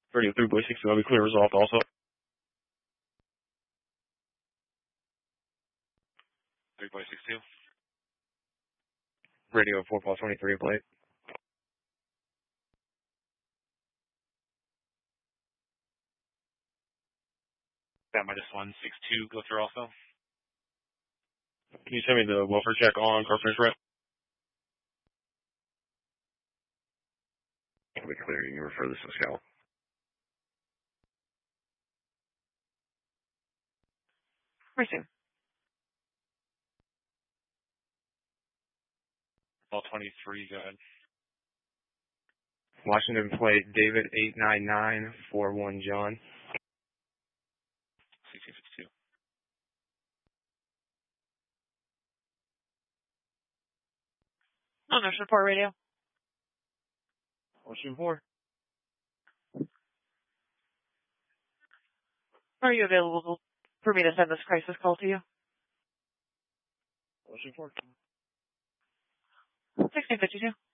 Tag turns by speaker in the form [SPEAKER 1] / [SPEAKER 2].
[SPEAKER 1] Radio 3 Boy 6, will be clear resolved also.
[SPEAKER 2] Boy 6-2.
[SPEAKER 1] Radio 4 Paul 23 plate.
[SPEAKER 2] That -162 go through also.
[SPEAKER 1] Can you send me the welfare check on car finish rep? I'll be clear, you can refer this to Scout.
[SPEAKER 3] Resume.
[SPEAKER 2] All 23, go ahead.
[SPEAKER 1] Washington plate, David 89941 John.
[SPEAKER 2] 1662.
[SPEAKER 3] On Ocean Report Radio.
[SPEAKER 1] Ocean 4.
[SPEAKER 3] Are you available for me to send this crisis call to you?
[SPEAKER 1] Ocean 4.
[SPEAKER 3] 1652.